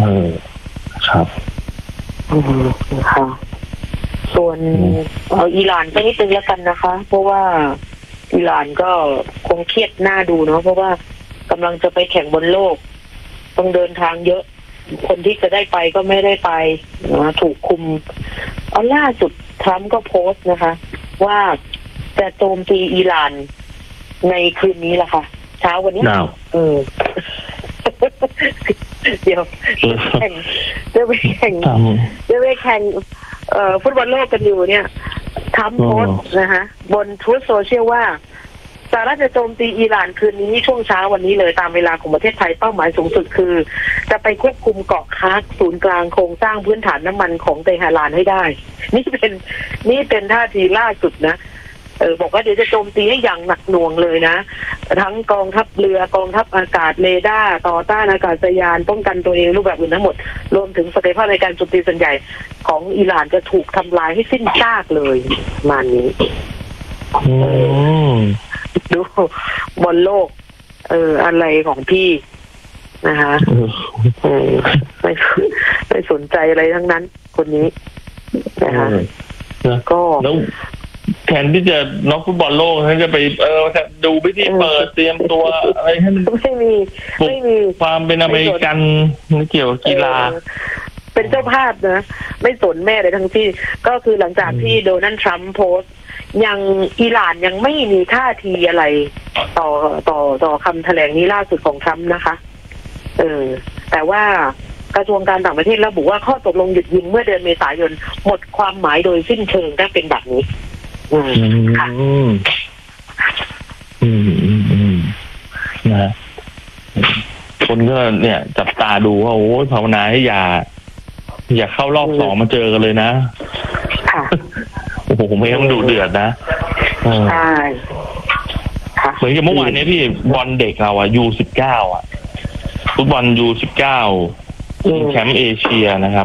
ครับค่ะส่วนเอาอิหร่านไปนิดนึงแล้วกันนะคะเพราะว่าอิหร่านก็คงเครียดหน้าดูเนาะเพราะว่ากำลังจะไปแข่งบนโลกต้องเดินทางเยอะคนที่จะได้ไปก็ไม่ได้ไปนะถูกคุมเอาล่าสุดทรัมป์ก็โพสต์นะคะว่าจะโจมตีอิหร่านในคืนนี้แหละค่ะเช้าวันนี้เดี๋ยวแข่งจะไปแข่งฟุตบอลโลกกันอยู่เนี่ยทำโพสต์นะคะบนทวิตโซเชียลว่าสหรัฐจะโจมตีอิหร่านคืนนี้ช่วงเช้าวันนี้เลยตามเวลาของประเทศไทยเป้าหมายสูงสุดคือจะไปควบคุมเกาะคาร์กศูนย์กลางโครงสร้างพื้นฐานน้ำมันของเตหะรานให้ได้นี่เป็นท่าทีล่าสุดนะบอกว่าเดี๋ยวจะโจมตีให้อย่างหนักหน่วงเลยนะทั้งกองทัพเรือกองทัพอากาศเรดาร์ต่อต้านอากาศยานป้องกันตัวเองรูปแบบอื่นทั้งหมดรวมถึงศักยภาพในการโจมตีส่วนใหญ่ของอิหร่านจะถูกทำลายให้สิ้นซากเลยมานี้ดูบนโลกอะไรของพี่นะคะไม่สนใจอะไรทั้งนั้นคนนี้นะคะก็แทนที่จะน็อกฟุตบอลโลกท่านจะไปดูพิธีเปิดเตรียมตัวอะไรให้มันไม่มีความเป็นอเมริกันไม่เกี่ยวกับกีฬาเป็นเจ้าภาพนะไม่สนแม่เลยทั้งที่ก็คือหลังจากที่โดนัลด์ทรัมป์โพสต์ยังอิหร่านยังไม่มีท่าทีอะไรต่อคำแถลงนี้ล่าสุดของทรัมป์นะคะแต่ว่ากระทรวงการต่างประเทศระบุว่าข้อตกลงหยุดยิงเมื่อเดือนเมษายนหมดความหมายโดยสิ้นเชิงถ้าเป็นแบบนี้ค่ะนะคนก็เนี่ยจับตาดูว่าโอ้ยภาวนาให้อย่าเข้ารอบ2มาเจอกันเลยนะค่ะโอ้โหไม่ต้องดูเดือดนะใช่เหมือนกับเมื่อวานนี้พี่บอลเด็กเราU19ฟุตบอลU19แชมป์เอเชียนะครับ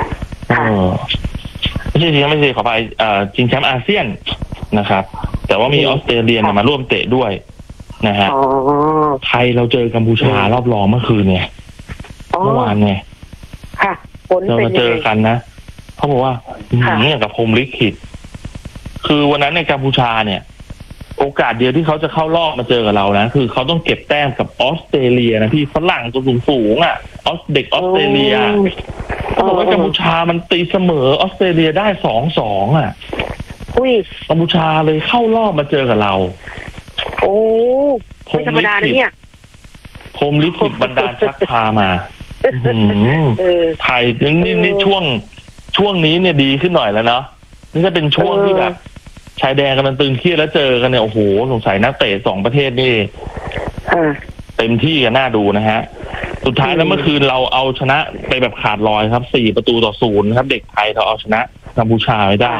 ไม่ใช่ขอไปชิงแชมป์อาเซียนนะครับแต่ว่ามีออสเตรเลียมาร่วมเตะด้วยนะฮะไทยเราเจอกัมพูชารอบรองเมื่อคืนเนี่ยเมื่อวานเนี่ยเรามาเจอกันนะเขาบอกว่าเนี่ยกับพรหมลิขิตคือวันนั้นในกัมพูชาเนี่ยโอกาสเดียวที่เขาจะเข้ารอบมาเจอกับเรานะคือเขาต้องเก็บแต้มกับออสเตรเลียนะพี่ฝรั่งตัวสูงเด็กออสเตรเลียเขาบอกว่ากัมพูชามันตีเสมอออสเตรเลียได้2-2กัมพูชาเลยเข้ารอบมาเจอกับเราโอ้ไม่ธรรมดานะเนี่ยพรหมลิขิตบันดาลชักพามาไทยนี่ช่วงนี้เนี่ยดีขึ้นหน่อยแล้วเนาะนี่จะเป็นช่วงที่แบบชายแดนกำลังตึงเครียดแล้วเจอกันเนี่ยโอ้โหสงสัยนักเตะ2ประเทศนี่เต็มที่กันน่าดูนะฮะสุดท้ายแล้วเมื่อคืนเราเอาชนะไปแบบขาดลอยครับ4-0ครับเด็กไทยเราเอาชนะกัมพูชาไว้ได้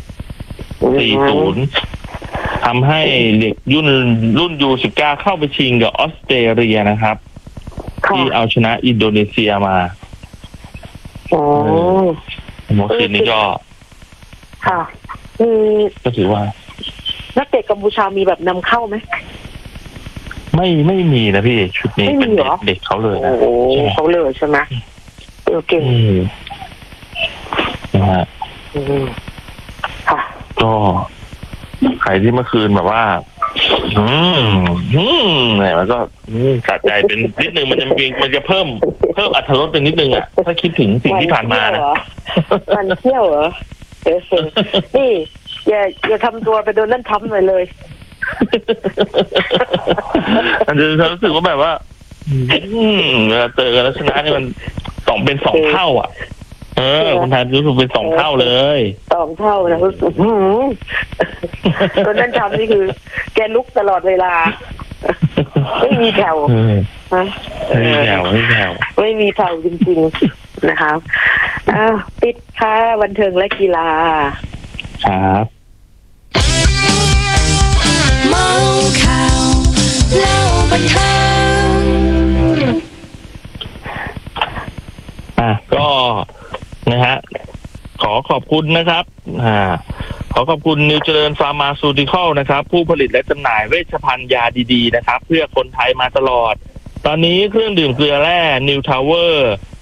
4-0ทำให้เด็กรุ่นU19เข้าไปชิงกับออสเตรเลียนะครับที่เอาชนะอินโดนีเซียมาเมื่อคืนนี้ก็ค่ะก็ถือว่านักเตะกัมพูชามีแบบนำเข้าไหมไม่มีนะพี่ชุดนี้เป็นเด็กเขาเลยนะโอ้เขาเลยใช่ไหมเก่งนะฮะค่ะก็ใครที่เมื่อคืนแบบว่าเนี่ยมันก็กัดใจเป็นนิดนึงมันจะเพิ่มอรรถรสเป็นนิดนึงถ้าคิดถึงสิ่งที่ผ่านมานะมันเที่ยวเหรอนี่อย่าทำตัวไปโดนนั่นทำหน่อยเลยมันจะรู้สึกว่าแบบว่าเวลาเจอกันแล้วชนะนี่มันเป็น2เท่าคนไทยรู้สึกเป็น2เท่าเลย 2เท่านะรู้สึกโดนนั่นทำนี่คือแกลุกตลอดเวลาไม่มีแถวไม่มีแถวจริงๆนะคะปิดค่ะบันเทิงและกีฬาครับเมาข่าวเล่าบันเทิงก็นะฮะขอบคุณนะครับขอบคุณนิวเจริญฟาร์มาซูติคอลนะครับผู้ผลิตและจำหน่ายเวชภัณฑ์ยาดีๆนะครับเพื่อคนไทยมาตลอดตอนนี้เครื่องดื่มเกลือแร่นิวทาวเวอร์